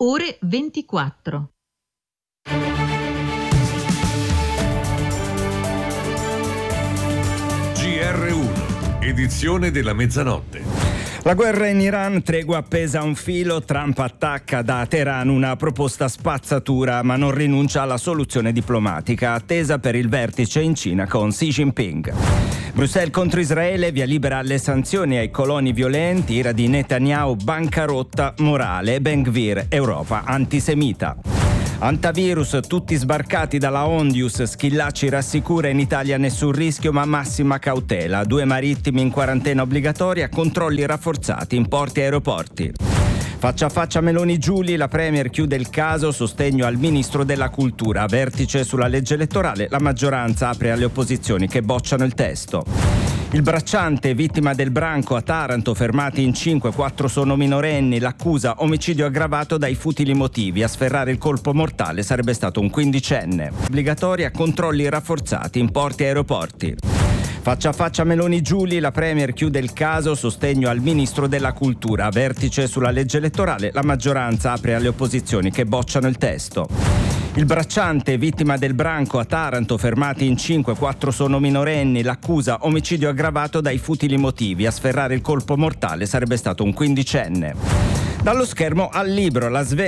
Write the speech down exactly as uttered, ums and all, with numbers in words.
ore ventiquattro. G R uno, edizione della mezzanotte. La guerra in Iran, tregua appesa a un filo, Trump attacca da Teheran una proposta spazzatura ma non rinuncia alla soluzione diplomatica attesa per il vertice in Cina con Xi Jinping. Bruxelles contro Israele, via libera alle sanzioni ai coloni violenti, ira di Netanyahu, bancarotta morale, Ben-Gvir, Europa antisemita. Antivirus, tutti sbarcati dalla Ondius, Schillaci rassicura in Italia nessun rischio ma massima cautela, due marittimi in quarantena obbligatoria, controlli rafforzati in porti e aeroporti. Faccia a faccia Meloni-Giuli, la Premier chiude il caso, sostegno al Ministro della Cultura, vertice sulla legge elettorale, la maggioranza apre alle opposizioni che bocciano il testo. Il bracciante, vittima del branco a Taranto, fermati in cinque, quattro sono minorenni, l'accusa omicidio aggravato dai futili motivi, a sferrare il colpo mortale sarebbe stato un quindicenne. Obbligatoria controlli rafforzati in porti e aeroporti. Faccia a faccia Meloni-Giuli, la Premier chiude il caso, sostegno al Ministro della Cultura, vertice sulla legge elettorale, la maggioranza apre alle opposizioni che bocciano il testo. Il bracciante, vittima del branco a Taranto, fermati in cinque, quattro sono minorenni, l'accusa omicidio aggravato dai futili motivi, a sferrare il colpo mortale sarebbe stato un quindicenne. Dallo schermo al libro, la Sve